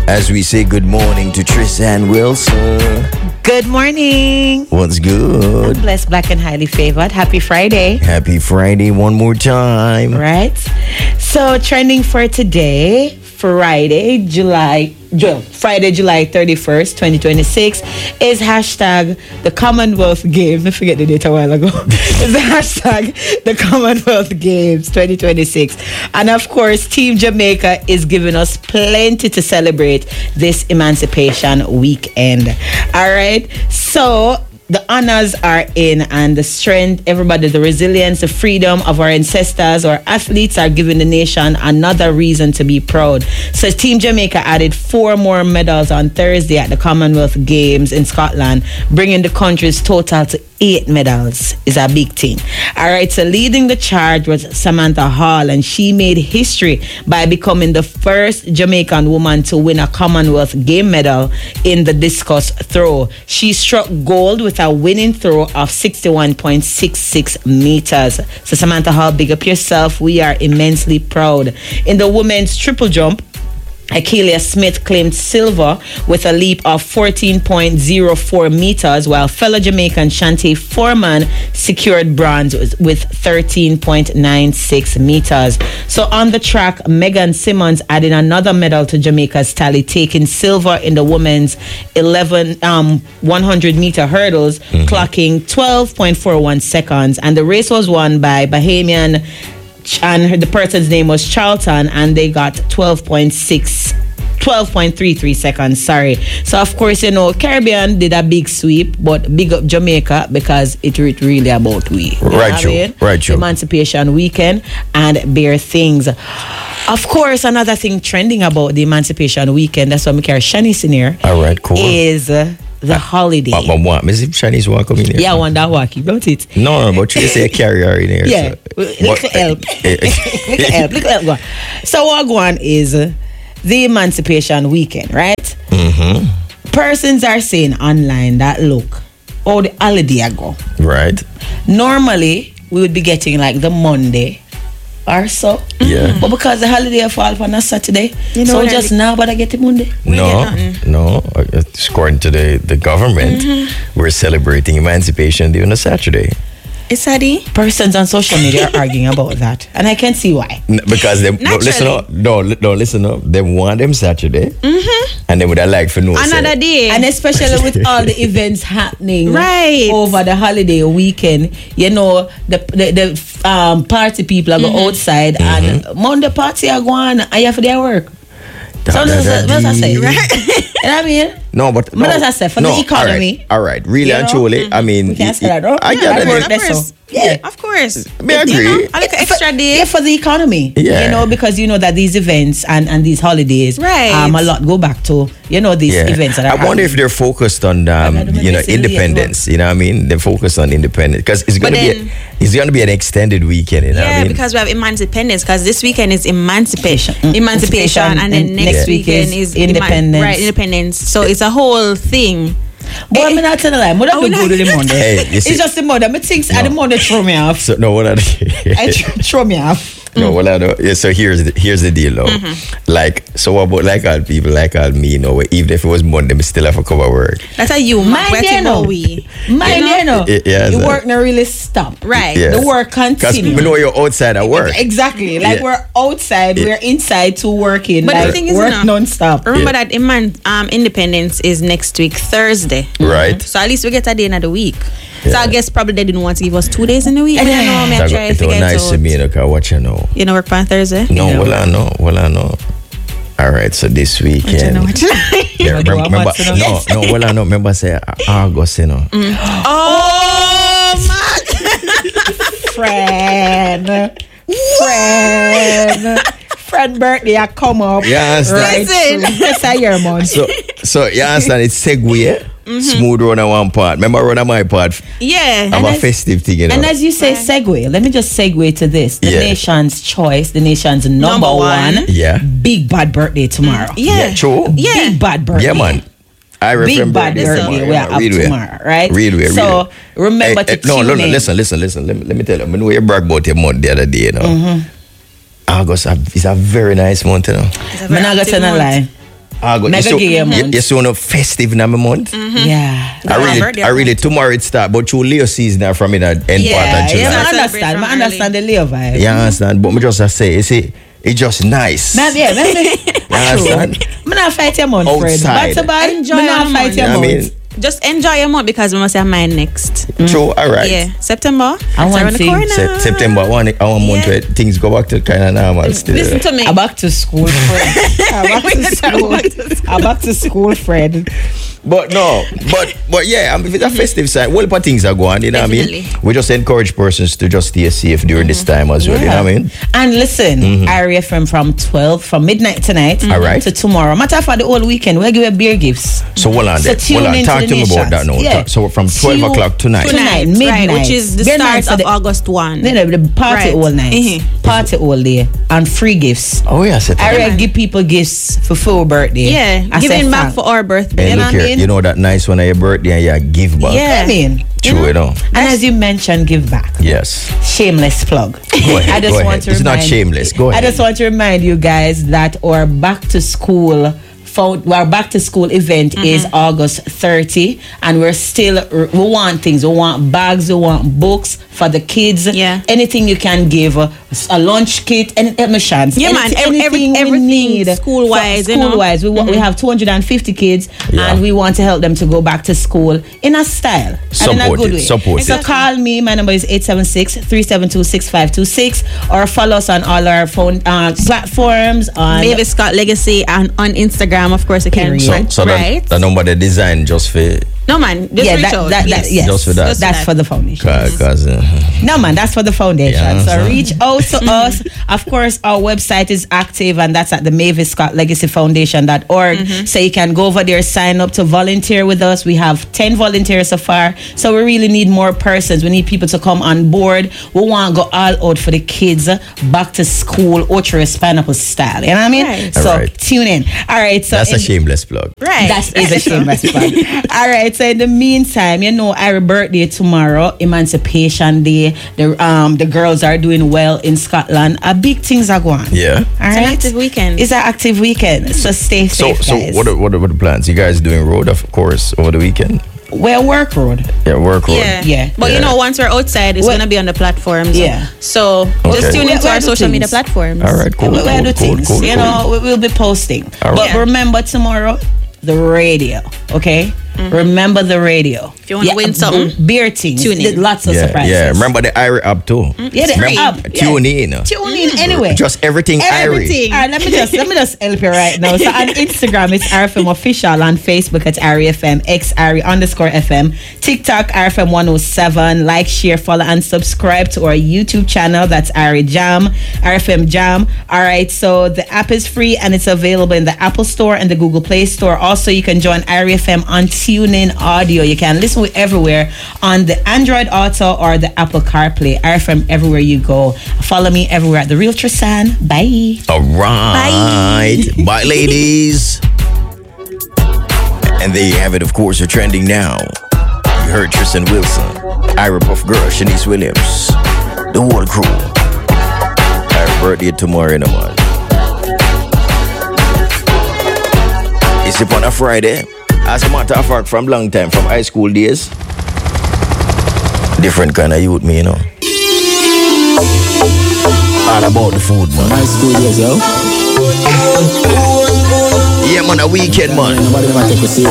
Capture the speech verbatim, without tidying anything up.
As we say good morning to Tristan Wilson. Good morning. What's good? I'm blessed, black, and highly favored. Happy Friday. Happy Friday one more time. Right. So trending for today, Friday, July, Friday, July thirty-first, twenty twenty-six, is hashtag the Commonwealth Games. I forget the date a while ago. It's the hashtag the Commonwealth Games twenty twenty-six. And of course, Team Jamaica is giving us plenty to celebrate this Emancipation Weekend. All right. So the honors are in, and the strength, everybody, the resilience, the freedom of our ancestors, our athletes are giving the nation another reason to be proud. So Team Jamaica added four more medals on Thursday at the Commonwealth Games in Scotland, bringing the country's total to eight medals. Is a big thing. All right, so leading the charge was Samantha Hall, and she made history by becoming the first Jamaican woman to win a Commonwealth Game medal in the discus throw. She struck gold with a winning throw of sixty-one point six six meters. So Samantha Hall, big up yourself. We are immensely proud. In the women's triple jump, Akeelia Smith claimed silver with a leap of fourteen point zero four meters, while fellow Jamaican Shantae Foreman secured bronze with thirteen point nine six meters. So on the track, Megan Simmons added another medal to Jamaica's tally, taking silver in the women's eleven um one hundred meter hurdles, mm-hmm. clocking twelve point four one seconds, and the race was won by Bahamian, and her, the person's name was Charlton, and they got twelve point six, twelve point three three seconds, sorry. So of course, you know, Caribbean did a big sweep, but big up Jamaica because it was really about we. Right, you know right, you Emancipation Weekend and bare things. Of course, another thing trending about the Emancipation Weekend, that's why we carry Shanice in here. All right, cool. Is uh, the uh, holiday. But, but what? Miss Shanice walk in here? Yeah, I want that walkie, don't it? No, no, but you say carry her in here. Yeah, so. little help. little help, little help. Go on. So what going is uh, the Emancipation Weekend, right? Mm-hmm. Persons are saying online that, look, oh, the holiday go. Right. Normally, we would be getting like the Monday or so. Yeah. But because the holiday fall on a Saturday, you know, so just now, but I get it Monday. No, no. According to the, the government, mm-hmm. we're celebrating Emancipation Day on a Saturday. Is that it? Persons on social media are arguing about that, and I can see why. N- because they no, listen up, no, no, listen up. They want them Saturday, mm-hmm. and they would have liked for no another say. day, and especially with all the events happening right over the holiday weekend. You know, the the, the um, party people are mm-hmm. go outside, mm-hmm. and Monday party are going, and you have to their work. Da, so what does I say? Right? You know what I mean? No, but what no, does I say for no, the economy? All right, all right. Really and truly, mm-hmm. I mean, we can't say that, I yeah, get it. Of course. Yeah, of course. I agree. You know, I like an extra day. Yeah, for the economy. Yeah. You know, because you know that these events and, and these holidays, right. um, a lot go back to, you know, these yeah. events that are I wonder happening. if they're focused on, um, you know, independence. You know what I mean? They're focused on independence because it's going to be a, it's going to be an extended weekend. You know yeah, what I mean? because we have Emancipendence. Because this weekend is emancipation, mm-hmm. emancipation, and then next yeah. weekend is independence. Ema- right, independence. So it's a whole thing. But I'm not telling you, I'm not going to do the Monday. Hey, it's just the Monday. I think no. the Monday throw me off. So, no, what I I throw me off. No, well, I know. Yeah, so here's the, here's the deal, though. Mm-hmm. Like, so what about like all people, like all me, you know, even if it was Monday, we still have to cover work. That's how you, mine, you know. We. Mine, you know. It, yeah, the work not really stop. Right. Yeah. The work continues. Because we know you're outside at work. Exactly. Like yeah. we're outside, yeah. we're inside to working. But like the thing is, work you know, non-stop. Remember yeah. that Iman, um, Independence is next week, Thursday. Right. So at least we get a day in the week. Yeah. So I guess probably they didn't want to give us two days in the week. I don't know. I'm try to figure it out. It was nice to me, look, what you know. You know, work on Thursday? No, you know. well, I know. Well, I know. All right, so this weekend. What you know, what you know. Yeah, remember, remember, no, no, well, I know. Remember, say August, you know. Mm. Oh, my friend. Friend. Friend birthday, I come up. Yeah, right? Listen. Yes, I hear, man. So, so you understand? It's segue. Mm-hmm. Smooth run on one part. Remember run on my part? Yeah. I'm a festive thing, you know. And as you say, segue, let me just segue to this. The yeah. nation's choice, the nation's number, number one. one. Yeah. Big bad birthday tomorrow. Yeah. yeah. True. Yeah. Big bad birthday. Yeah, man. I remember. Big bad birthday we are up tomorrow, right? Read way, So read remember hey, to hey, no, tune no, no, in. listen, listen, listen. Let me, let me tell you. I know you brag about your month the other day, you know. Mm-hmm. August is a very nice month, you know. I'm not going to lie. August. Mega you, give you a you, month. you so no festive in a month. Yeah. I really, birthday I really month. tomorrow it start, but you Leo season are from in the end Yeah, part of July. Yeah, I Celebrate understand. from I understand the Leo vibe. You understand? But me just a say, you see, it's just nice. Man, yeah, man, You understand? I'm not fight your month, Fred. Outside. What's about Enjoy I'm not your fight month. your I month. mean, Just enjoy your month because we must have mine next. true, all right. Yeah, September. I It's want around the things- corner. Se- September one, I want month Yeah. where things go back to kind of normal still. Listen to me. I'm back to school, Fred. I'm back to school. I'm back to school, Fred. But no, but but yeah, I mean, if it's a festive side, well, but things are going, you know what I mean? Definitely. We just encourage persons to just stay safe during this time as well, you know what I mean? And listen, Ari F M from twelve, from midnight tonight All right. to tomorrow. Matter for the whole weekend, we'll give you beer gifts. So hold on So there. tune Hold on, into talk the to me about nations. that now. Yeah. Talk- So from twelve Tune- o'clock tonight. Tonight, Right, midnight. which is the Good start night for of the- August first. You know, the party Right. all night. Mhm. Party all day. And free gifts. Oh yeah, set I it. will give people gifts for full birthday. Yeah, I giving say back thank- for our birthday. Hey, you know look what I here, mean? you know that nice one of your birthday and you give back. Yeah. I mean, True, you know. and as you mentioned, give back. Yes. Shameless plug. Go ahead, I just go want ahead. to It's not remind- shameless. Go I ahead. just want to remind you guys that our back to school found, our back to school event Mm-hmm. is August thirtieth, and we're still we want things. We want bags. We want books for the kids. Yeah. Anything you can give, uh, a lunch kit, any emissions. Yeah, man. Ev- every- everything school-wise, you know. School wise, we, wa- we have two hundred fifty kids, Yeah. and we want to help them to go back to school in a style and in a Support good it, way. support so it. call me. My number is eight seven six, three seven two, six five two six, or follow us on all our phone uh, platforms on Mavis Scott Legacy and on Instagram, of course, you can. Period. So, Right. so right. that, the number they design just for No, man. Just yeah, reach that, out. that, yes. that, yes. Just for that. Just That's that. for the foundation. because uh, No, man, that's for the foundation. Yeah, so so- reach out to us. Of course, our website is active, and that's at the Mavis Scott Legacy Foundation dot org. So you can go over there, sign up to volunteer with us. We have ten volunteers so far. So we really need more persons. We need people to come on board. We want to go all out for the kids uh, back to school, ultra pineapple style. You know what I mean? Right. So Alright. tune in. All right. So that's a in- shameless plug. Right. that is a shameless plug. All right. So in the meantime, you know, our birthday tomorrow, Emancipation Day. The um the girls are doing well in Scotland. A big things are going. Yeah. All It's right. an active weekend. It's an active weekend. So stay So safe, so guys. what are, what are, what are the plans? You guys doing road of course over the weekend? We're work road. Yeah, work road. Yeah. Yeah. But Yeah. you know, once we're outside, it's Well- going to be on the platforms. Yeah. So Okay. just tune We- into we our do social things. media platforms. All right, cool, we cool, will do cool, things. cool, you cool. know, we will be posting. All But right. Yeah. remember tomorrow, the radio. Okay. Remember the radio. If you wanna win something, b- beer things. tune in. Lots of Yeah, surprises. yeah. Remember the Irie app too. Yeah, the Remember, app. Tune Yeah. in. Tune in anyway. Just everything, Everything. Irie. All right, let me just let me just help you right now. So on Instagram, it's R F M official. On Facebook, it's Ari F M X Ari underscore F M. TikTok, R F M one oh seven. Like, share, follow, and subscribe to our YouTube channel. That's Ari Jam, R F M Jam. All right. So the app is free and it's available in the Apple Store and the Google Play Store. Also, you can join Ari F M on TuneIn Audio. You can listen with everywhere on the Android Auto or the Apple CarPlay. R F M everywhere you go. Follow me everywhere at the Real Trisan. Bye. All right. Bye. Bye, ladies. And there you have it, of course, you're trending now. You heard Tristan Wilson, Ira Puff Girl, Shanice Williams, the whole crew. Our birthday tomorrow in a month. It's upon a Friday. As a matter of fact, from long time, from high school days. Different kind of youth, me, you know. All about the food, man. High school years, yo. Yeah, man, a weekend, man. Nobody never take us serious.